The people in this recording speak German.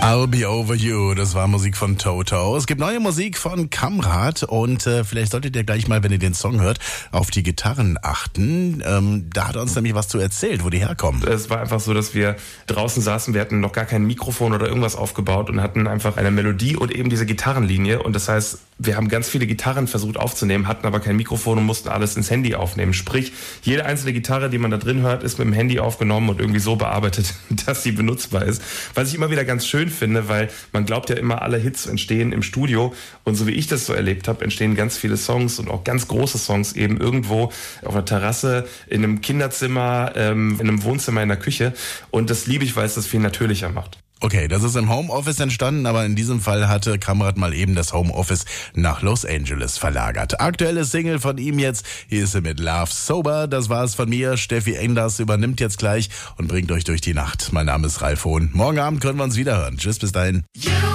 I'll Be Over You, das war Musik von Toto. Es gibt neue Musik von Kamrat und vielleicht solltet ihr gleich mal, wenn ihr den Song hört, auf die Gitarren achten. Da hat er uns nämlich was zu erzählt, wo die herkommen. Es war einfach so, dass wir draußen saßen, wir hatten noch gar kein Mikrofon oder irgendwas aufgebaut und hatten einfach eine Melodie und eben diese Gitarrenlinie. Und das heißt, wir haben ganz viele Gitarren versucht aufzunehmen, hatten aber kein Mikrofon und mussten alles ins Handy aufnehmen. Sprich, jede einzelne Gitarre, die man da drin hört, ist mit dem Handy aufgenommen und irgendwie so bearbeitet, dass sie benutzbar ist. Was ich immer wieder ganz schön finde, weil man glaubt ja immer, alle Hits entstehen im Studio. Und so wie ich das so erlebt habe, entstehen ganz viele Songs und auch ganz große Songs eben irgendwo auf einer Terrasse, in einem Kinderzimmer, in einem Wohnzimmer, in der Küche. Und das liebe ich, weil es das viel natürlicher macht. Okay, das ist im Homeoffice entstanden, aber in diesem Fall hatte Kamrat mal eben das Homeoffice nach Los Angeles verlagert. Aktuelle Single von ihm jetzt, hier ist sie mit Love Sober. Das war's von mir. Steffi Enders übernimmt jetzt gleich und bringt euch durch die Nacht. Mein Name ist Ralf Hohn. Morgen Abend können wir uns wieder hören. Tschüss, bis dahin.